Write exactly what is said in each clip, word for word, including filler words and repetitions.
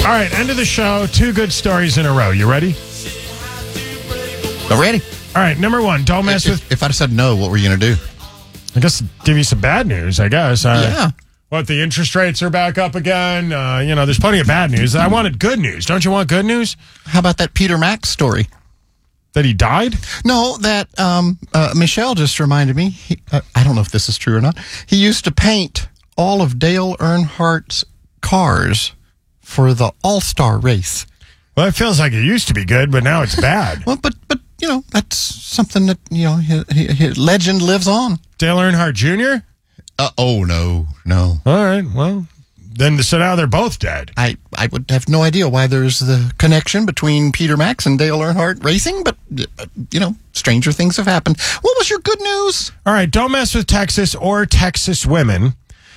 All right, end of the show. Two good stories in a row. You ready? I'm ready. All right, number one, don't mess if, with... If I'd have said no, what were you going to do? I guess give you some bad news, I guess. Uh, yeah. What, the interest rates are back up again? Uh, you know, there's plenty of bad news. I wanted good news. Don't you want good news? How about that Peter Max story? That he died? No, that um, uh, Michelle just reminded me. He, uh, I don't know if this is true or not. He used to paint all of Dale Earnhardt's cars for the All-Star race. Well, it feels like it used to be good, but now it's bad. Well, but, but you know, that's something that, you know, his, his legend lives on. Dale Earnhardt Junior? Uh, oh, no, no. All right, well, then so now they're both dead. I, I would have no idea why there's the connection between Peter Max and Dale Earnhardt Racing, but, you know, stranger things have happened. What was your good news? All right, don't mess with Texas or Texas women.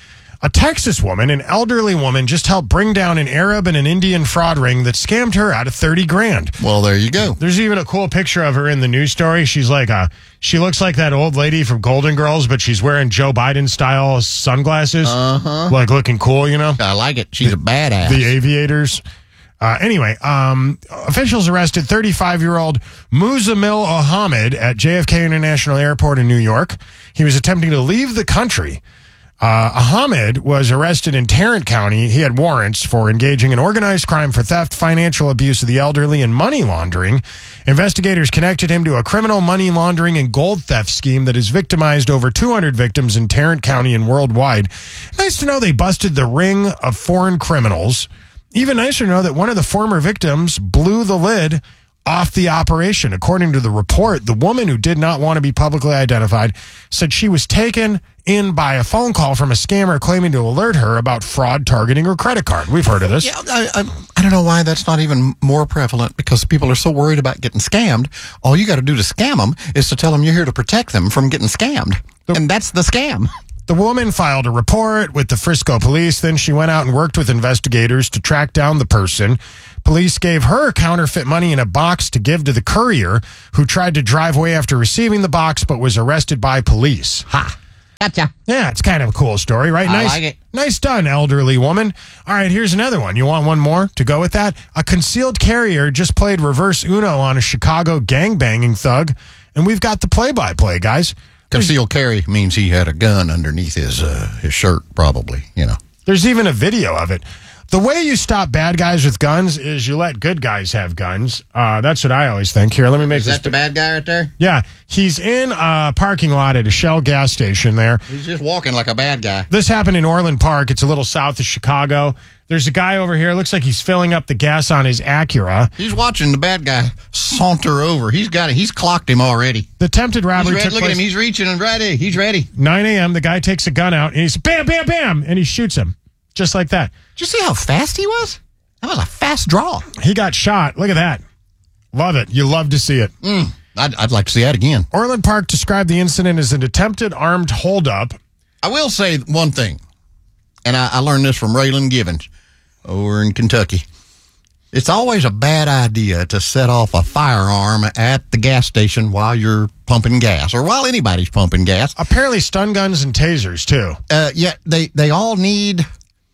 A Texas woman, an elderly woman, just helped bring down an Arab and an Indian fraud ring that scammed her out of thirty grand. Well, there you go. There's even a cool picture of her in the news story. She's like a, she looks like that old lady from Golden Girls, but she's wearing Joe Biden style sunglasses. Uh-huh. Like looking cool, you know? I like it. She's a badass. The aviators. Uh, anyway, um, officials arrested thirty-five-year-old Muzamil Ahmed at J F K International Airport in New York. He was attempting to leave the country. Uh, Ahmed was arrested in Tarrant County. He had warrants for engaging in organized crime for theft, financial abuse of the elderly, and money laundering. Investigators connected him to a criminal money laundering and gold theft scheme that has victimized over two hundred victims in Tarrant County and worldwide. Nice to know they busted the ring of foreign criminals. Even nicer to know that one of the former victims blew the lid off the operation. According to the report, the woman, who did not want to be publicly identified, said she was taken in by a phone call from a scammer claiming to alert her about fraud targeting her credit card. We've heard of this. Yeah, I, I, I don't know why that's not even more prevalent, because people are so worried about getting scammed. All you got to do to scam them is to tell them you're here to protect them from getting scammed. The, and that's the scam. The woman filed a report with the Frisco police. Then she went out and worked with investigators to track down the person. Police gave her counterfeit money in a box to give to the courier, who tried to drive away after receiving the box but was arrested by police. Ha! Gotcha. Yeah, it's kind of a cool story, right? I nice, like it. Nice done, elderly woman. All right, here's another one. You want one more to go with that? A concealed carrier just played reverse Uno on a Chicago gangbanging thug, and we've got the play-by-play, guys. Concealed carry means he had a gun underneath his uh, his shirt, probably, you know. There's even a video of it. The way you stop bad guys with guns is you let good guys have guns. Uh, that's what I always think. Here, let me make Is this. that the bad guy right there? Yeah, he's in a parking lot at a Shell gas station there. He's just walking like a bad guy. This happened in Orland Park. It's a little south of Chicago. There's a guy over here. Looks like he's filling up the gas on his Acura. He's watching the bad guy saunter over. He's got it. He's clocked him already. The attempted robbery He's ready. took Look place at him. He's reaching and ready. He's ready. nine a.m. The guy takes a gun out and he's bam, bam, bam, and he shoots him just like that. Did you see how fast he was? That was a fast draw. He got shot. Look at that. Love it. You love to see it. Mm, I'd, I'd like to see that again. Orland Park described the incident as an attempted armed holdup. I will say one thing, and I, I learned this from Raylan Givens over in Kentucky. It's always a bad idea to set off a firearm at the gas station while you're pumping gas, or while anybody's pumping gas. Apparently stun guns and tasers, too. Uh, yeah, they, they all need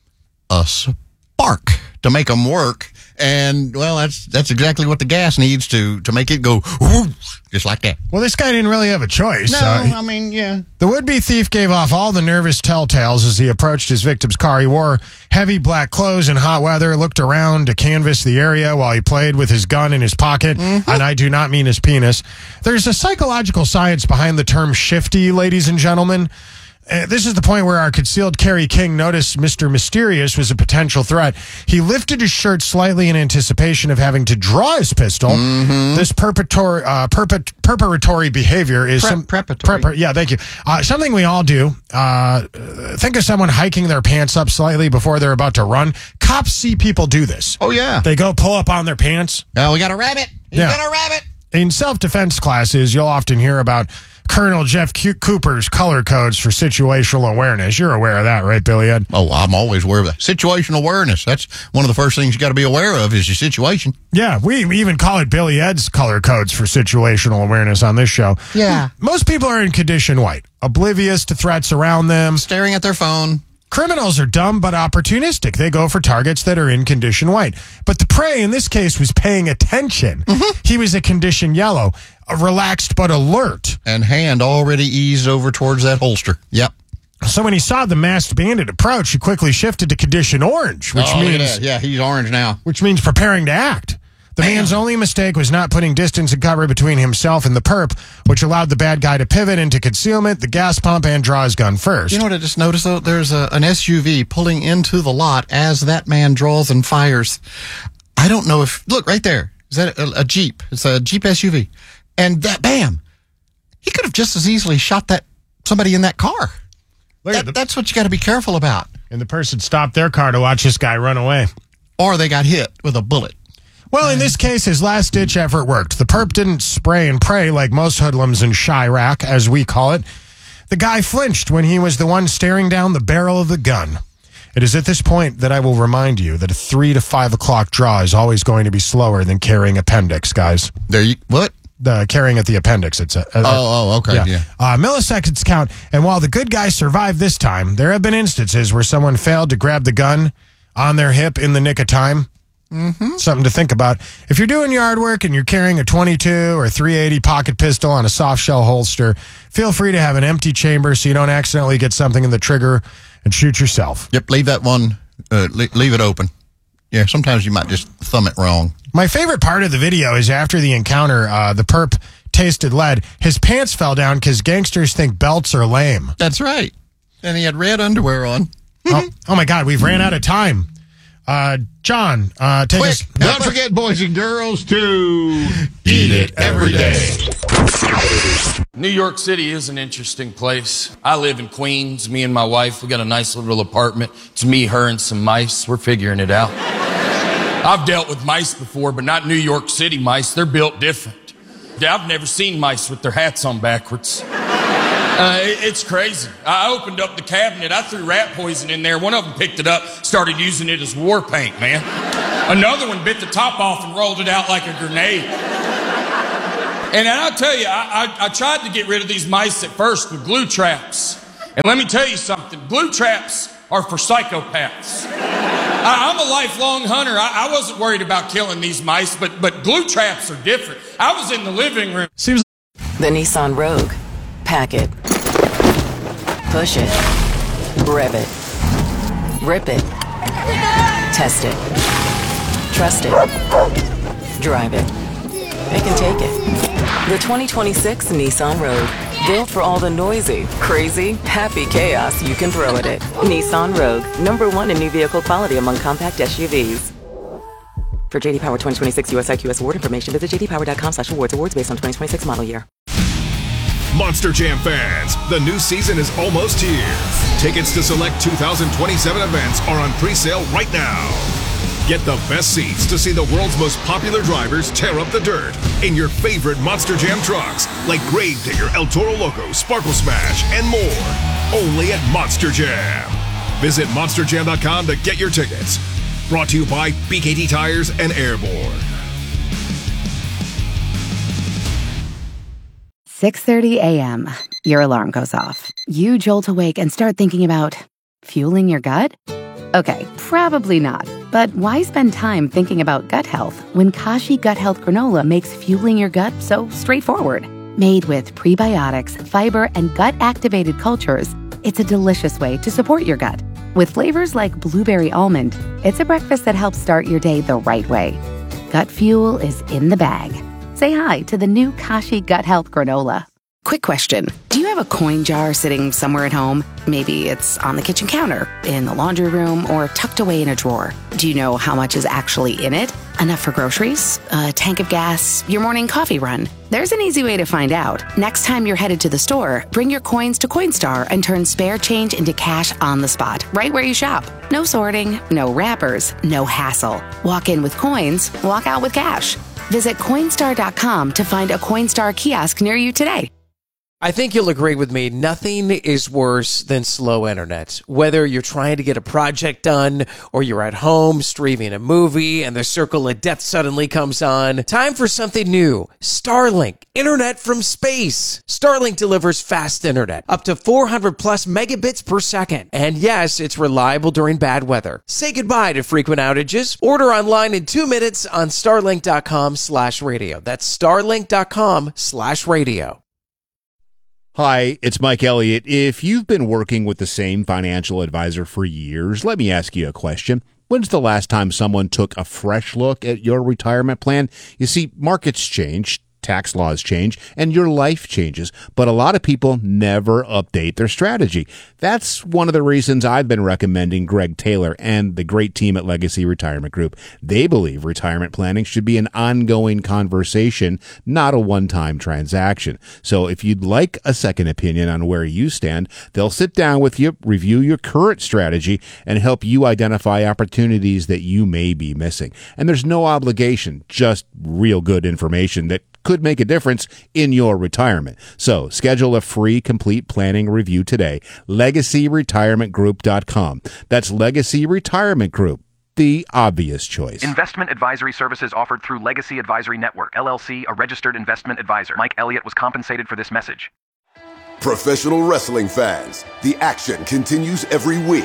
a spark to make them work. And, well, that's that's exactly what the gas needs to, to make it go, whoosh, just like that. Well, this guy didn't really have a choice. No, Uh, I mean, yeah. The would-be thief gave off all the nervous telltales as he approached his victim's car. He wore heavy black clothes in hot weather, looked around to canvass the area while he played with his gun in his pocket, mm-hmm. and I do not mean his penis. There's a psychological science behind the term shifty, ladies and gentlemen. Uh, this is the point where our concealed carry king noticed Mister Mysterious was a potential threat. He lifted his shirt slightly in anticipation of having to draw his pistol. Mm-hmm. This perpetratory, uh, perpet, preparatory behavior is Pre- some preparatory. Prepar- yeah, thank you. Uh, something we all do. Uh, think of someone hiking their pants up slightly before they're about to run. Cops see people do this. Oh, yeah. They go pull up on their pants. Oh, we got a rabbit. He's Yeah. got a rabbit. In self-defense classes, you'll often hear about Colonel Jeff Q- Cooper's color codes for situational awareness. You're aware of that, right, Billy Ed? Oh, I'm always aware of that. Situational awareness. That's one of the first things you got to be aware of is your situation. Yeah, we even call it Billy Ed's color codes for situational awareness on this show. Yeah. Most people are in condition white, oblivious to threats around them. Staring at their phone. Criminals are dumb but opportunistic. They go for targets that are in condition white. But the prey in this case was paying attention. Mm-hmm. He was a condition yellow, relaxed but alert. And hand already eased over towards that holster. Yep. So when he saw the masked bandit approach, he quickly shifted to condition orange, which oh, means yeah, he's orange now. Which means preparing to act. The Bam. man's only mistake was not putting distance and cover between himself and the perp, which allowed the bad guy to pivot into concealment, the gas pump, and draw his gun first. You know what I just noticed, though? There's a, an S U V pulling into the lot as that man draws and fires. I don't know if... Look, right there. Is that a, a Jeep? It's a Jeep S U V. And that, bam! He could have just as easily shot that somebody in that car. That, the, that's what you got to be careful about. And the person stopped their car to watch this guy run away. Or they got hit with a bullet. Well, in this case, his last-ditch effort worked. The perp didn't spray and pray like most hoodlums in Chirac, as we call it. The guy flinched when he was the one staring down the barrel of the gun. It is at this point that I will remind you that a three to five o'clock draw is always going to be slower than carrying appendix, guys. There you what? The carrying at the appendix. It's a, a, oh, oh, okay, yeah. yeah. Uh, milliseconds count, and while the good guy survived this time, there have been instances where someone failed to grab the gun on their hip in the nick of time. Mm-hmm. Something to think about. If you're doing yard work and you're carrying a twenty-two or three eighty pocket pistol on a soft shell holster, feel free to have an empty chamber so you don't accidentally get something in the trigger and shoot yourself. Yep, leave that one, uh, leave, leave it open. Yeah, sometimes you might just thumb it wrong. My favorite part of the video is after the encounter, uh, the perp tasted lead. His pants fell down because gangsters think belts are lame. That's right. And he had red underwear on. oh, oh, my God, we've ran out of time. Uh, John, uh, take Quick, us. Don't forget, boys and girls, to eat it every day. New York City is an interesting place. I live in Queens. Me and my wife, we got a nice little apartment. It's me, her, and some mice. We're figuring it out. I've dealt with mice before, but not New York City mice. They're built different. I've never seen mice with their hats on backwards. Uh, it's crazy. I opened up the cabinet. I threw rat poison in there. One of them picked it up, started using it as war paint, man. Another one bit the top off and rolled it out like a grenade. And I'll tell you, I, I, I tried to get rid of these mice at first with glue traps. And let me tell you something. Glue traps are for psychopaths. I, I'm a lifelong hunter. I, I wasn't worried about killing these mice, but, but glue traps are different. I was in the living room. Seems the Nissan Rogue. Pack it. Push it. Rev it. Rip it. Test it. Trust it. Drive it. It can take it. The twenty twenty-six Nissan Rogue. Built for all the noisy, crazy, happy chaos you can throw at it. Nissan Rogue. Number one in new vehicle quality among compact S U Vs. For J D Power twenty twenty-six U S I Q S award information, visit j d power dot com slash awards. Awards based on twenty twenty-six model year. Monster Jam fans, the new season is almost here. Tickets to select two thousand twenty-seven events are on pre-sale right now. Get the best seats to see the world's most popular drivers tear up the dirt in your favorite Monster Jam trucks, like Grave Digger, El Toro Loco, Sparkle Smash, and more. Only at Monster Jam. Visit monster jam dot com to get your tickets. Brought to you by B K T Tires and Airborne. six thirty a.m. Your alarm goes off. You jolt awake and start thinking about fueling your gut? Okay, probably not. But why spend time thinking about gut health when Kashi Gut Health Granola makes fueling your gut so straightforward? Made with prebiotics, fiber, and gut-activated cultures, it's a delicious way to support your gut. With flavors like blueberry almond, it's a breakfast that helps start your day the right way. Gut fuel is in the bag. Say hi to the new Kashi Gut Health Granola. Quick question. Do you have a coin jar sitting somewhere at home? Maybe it's on the kitchen counter, in the laundry room, or tucked away in a drawer. Do you know how much is actually in it? Enough for groceries? A tank of gas? Your morning coffee run? There's an easy way to find out. Next time you're headed to the store, bring your coins to Coinstar and turn spare change into cash on the spot, right where you shop. No sorting, no wrappers, no hassle. Walk in with coins, walk out with cash. Visit Coinstar dot com to find a Coinstar kiosk near you today. I think you'll agree with me. Nothing is worse than slow internet. Whether you're trying to get a project done or you're at home streaming a movie and the circle of death suddenly comes on. Time for something new. Starlink. Internet from space. Starlink delivers fast internet. Up to four hundred plus megabits per second. And yes, it's reliable during bad weather. Say goodbye to frequent outages. Order online in two minutes on starlink.com slash radio. That's starlink.com slash radio. Hi, it's Mike Elliott. If you've been working with the same financial advisor for years, let me ask you a question. When's the last time someone took a fresh look at your retirement plan? You see, markets change, tax laws change, and your life changes, but a lot of people never update their strategy. That's one of the reasons I've been recommending Greg Taylor and the great team at Legacy Retirement Group. They believe retirement planning should be an ongoing conversation, not a one-time transaction. So if you'd like a second opinion on where you stand, they'll sit down with you, review your current strategy, and help you identify opportunities that you may be missing. And there's no obligation, just real good information that could make a difference in your retirement. So schedule a free complete planning review today. legacy retirement group dot com. That's Legacy Retirement Group, the obvious choice. Investment advisory services offered through Legacy Advisory Network, L L C, a registered investment advisor. Mike Elliott was compensated for this message. Professional wrestling fans, the action continues every week.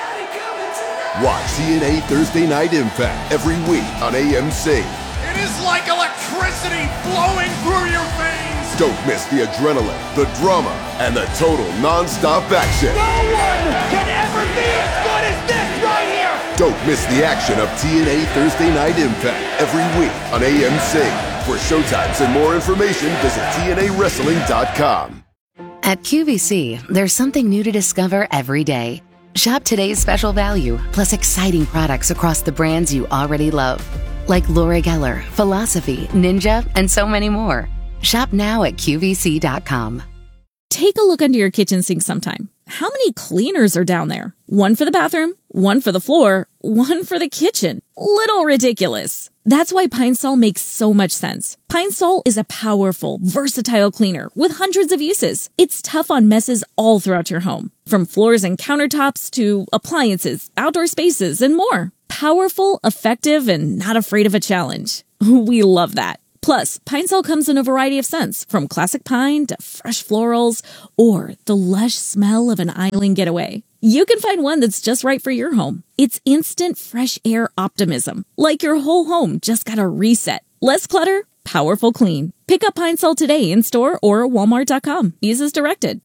Watch T N A Thursday Night Impact every week on A M C. It is like electricity flowing through your veins. Don't miss the adrenaline, the drama, and the total non-stop action. No one can ever be as good as this right here. Don't miss the action of T N A Thursday Night Impact every week on A M C. For showtimes and more information, visit T N A wrestling dot com. At Q V C, there's something new to discover every day. Shop today's special value, plus exciting products across the brands you already love. Like Laura Geller, Philosophy, Ninja, and so many more. Shop now at Q V C dot com. Take a look under your kitchen sink sometime. How many cleaners are down there? One for the bathroom, one for the floor, one for the kitchen. Little ridiculous. That's why Pine Sol makes so much sense. Pine Sol is a powerful, versatile cleaner with hundreds of uses. It's tough on messes all throughout your home, from floors and countertops to appliances, outdoor spaces, and more. Powerful, effective, and not afraid of a challenge. We love that. Plus, Pine Sol comes in a variety of scents, from classic pine to fresh florals, or the lush smell of an island getaway. You can find one that's just right for your home. It's instant fresh air optimism, like your whole home just got a reset. Less clutter, powerful clean. Pick up Pine Sol today in store or walmart dot com. Use as directed.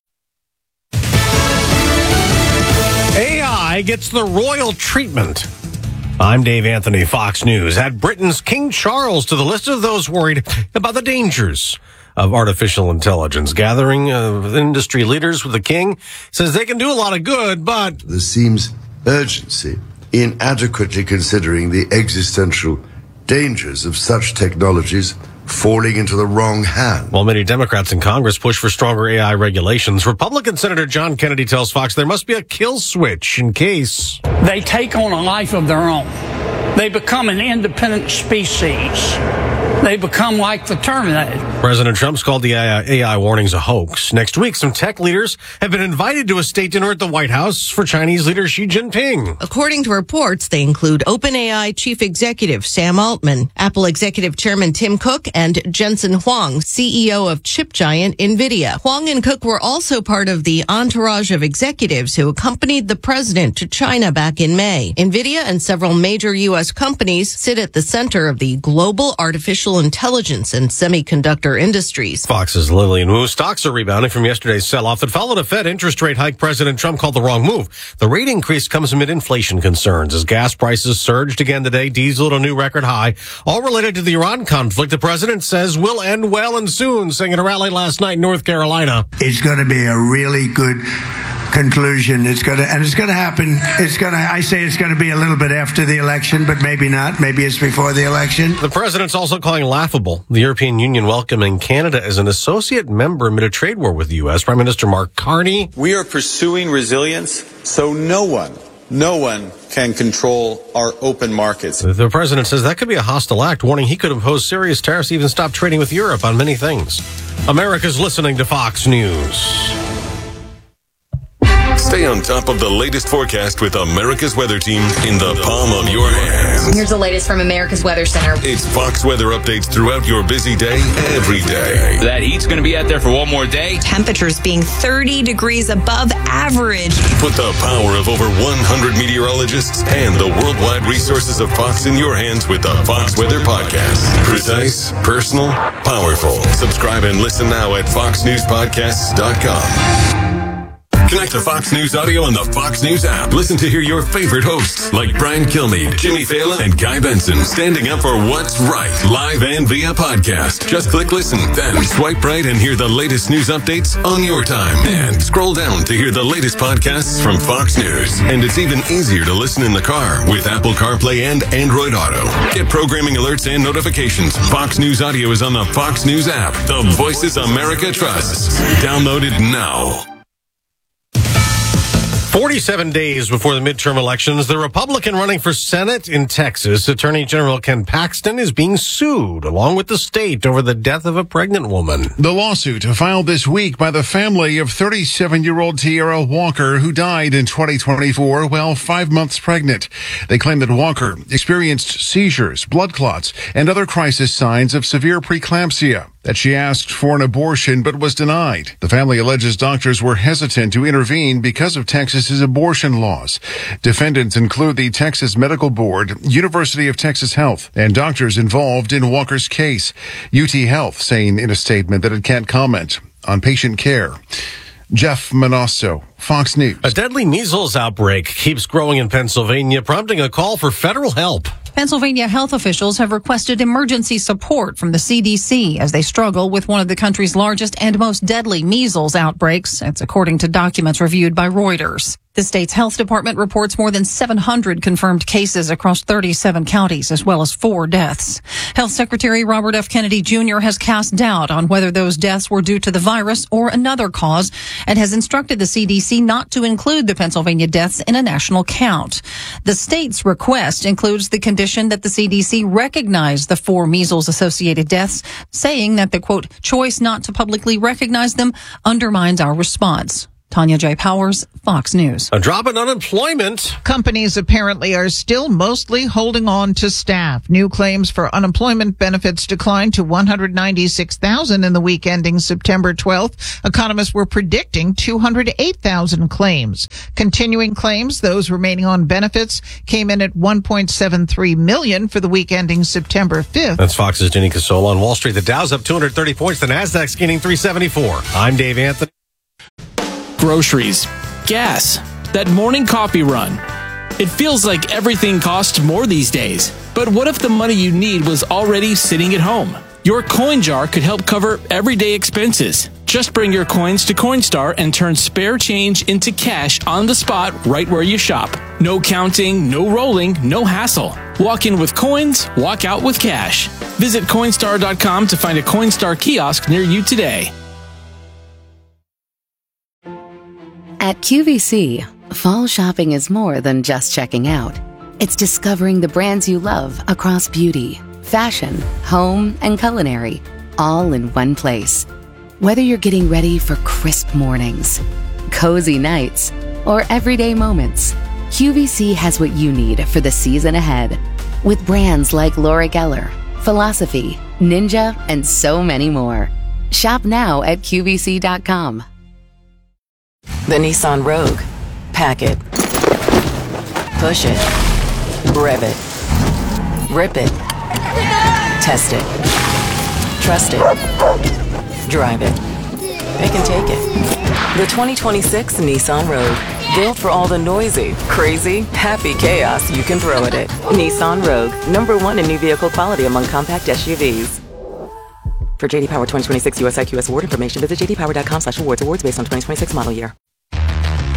A I gets the royal treatment. I'm Dave Anthony, Fox News. Add Britain's King Charles to the list of those worried about the dangers of artificial intelligence. Gathering of industry leaders with the king says they can do a lot of good, but there seems urgency in adequately considering the existential dangers of such technologies falling into the wrong hand. While many Democrats in Congress push for stronger A I regulations, Republican Senator John Kennedy tells Fox there must be a kill switch in case they take on a life of their own. They become an independent species. They become like the Terminator. President Trump's called the A I warnings a hoax. Next week, some tech leaders have been invited to a state dinner at the White House for Chinese leader Xi Jinping. According to reports, they include OpenAI Chief Executive Sam Altman, Apple Executive Chairman Tim Cook, and Jensen Huang, C E O of chip giant NVIDIA. Huang and Cook were also part of the entourage of executives who accompanied the president to China back in May. NVIDIA and several major U S companies sit at the center of the global artificial intelligence and semiconductor industries. Fox's Lillian Wu. Stocks are rebounding from yesterday's sell-off that followed a Fed interest rate hike President Trump called the wrong move. The rate increase comes amid inflation concerns as gas prices surged again today, diesel at a new record high, all related to the Iran conflict the president says will end well and soon, saying at a rally last night in North Carolina. It's going to be a really good conclusion. It's going to, and it's going to happen. It's going to, I say it's going to be a little bit after the election, but maybe not. Maybe it's before the election. The president's also calling laughable the European Union welcoming Canada as an associate member amid a trade war with the U S. Prime Minister Mark Carney. We are pursuing resilience so no one No one can control our open markets. The president says that could be a hostile act, warning he could impose serious tariffs, even stop trading with Europe on many things. America's listening to Fox News. Stay on top of the latest forecast with America's Weather Team in the palm of your hands. Here's the latest from America's Weather Center. It's Fox weather updates throughout your busy day, every day. That heat's going to be out there for one more day. Temperatures being thirty degrees above average. Put the power of over one hundred meteorologists and the worldwide resources of Fox in your hands with the Fox Weather Podcast. Precise, personal, powerful. Subscribe and listen now at fox news podcasts dot com. Connect to Fox News Audio on the Fox News app. Listen to hear your favorite hosts like Brian Kilmeade, Jimmy Fallon, and Guy Benson standing up for what's right, live and via podcast. Just click listen, then swipe right and hear the latest news updates on your time. And scroll down to hear the latest podcasts from Fox News. And it's even easier to listen in the car with Apple CarPlay and Android Auto. Get programming alerts and notifications. Fox News Audio is on the Fox News app. The voices America trusts. Download it now. forty-seven days before the midterm elections, the Republican running for Senate in Texas, Attorney General Ken Paxton, is being sued, along with the state, over the death of a pregnant woman. The lawsuit filed this week by the family of thirty-seven-year-old Tierra Walker, who died in twenty twenty-four while five months pregnant. They claim that Walker experienced seizures, blood clots, and other crisis signs of severe preeclampsia, that she asked for an abortion but was denied. The family alleges doctors were hesitant to intervene because of Texas's abortion laws. Defendants include the Texas Medical Board, University of Texas Health, and doctors involved in Walker's case. U T Health saying in a statement that it can't comment on patient care. Jeff Manasso, Fox News. A deadly measles outbreak keeps growing in Pennsylvania, prompting a call for federal help. Pennsylvania health officials have requested emergency support from the C D C as they struggle with one of the country's largest and most deadly measles outbreaks. That's according to documents reviewed by Reuters. The state's health department reports more than seven hundred confirmed cases across thirty-seven counties, as well as four deaths. Health Secretary Robert F. Kennedy Junior has cast doubt on whether those deaths were due to the virus or another cause, and has instructed the C D C not to include the Pennsylvania deaths in a national count. The state's request includes the condition that the C D C recognize the four measles-associated deaths, saying that the, quote, choice not to publicly recognize them undermines our response. Tanya J. Powers, Fox News. A drop in unemployment. Companies apparently are still mostly holding on to staff. New claims for unemployment benefits declined to one hundred ninety-six thousand in the week ending September twelfth. Economists were predicting two hundred eight thousand claims. Continuing claims, those remaining on benefits, came in at one point seven three million for the week ending September fifth. That's Fox's Jenny Casola. On Wall Street, the Dow's up two hundred thirty points. The Nasdaq's gaining three seventy-four. I'm Dave Anthony. Groceries, gas, that morning coffee run. It feels like everything costs more these days. But what if the money you need was already sitting at home? Your coin jar could help cover everyday expenses. Just bring your coins to Coinstar and turn spare change into cash on the spot right where you shop. No counting, no rolling, no hassle. Walk in with coins, walk out with cash. Visit Coinstar dot com to find a Coinstar kiosk near you today. At Q V C, fall shopping is more than just checking out. It's discovering the brands you love across beauty, fashion, home, and culinary, all in one place. Whether you're getting ready for crisp mornings, cozy nights, or everyday moments, Q V C has what you need for the season ahead. With brands like Laura Geller, Philosophy, Ninja, and so many more. Shop now at Q V C dot com. The Nissan Rogue. Pack it. Push it. Rev it. Rip it. Test it. Trust it. Drive it. Pick and take it. The twenty twenty-six Nissan Rogue. Built for all the noisy, crazy, happy chaos you can throw at it. Nissan Rogue. Number one in new vehicle quality among compact S U Vs. For J D Power twenty twenty-six U S I Q S award information, visit j d power dot com slash awards. Awards based on twenty twenty-six model year.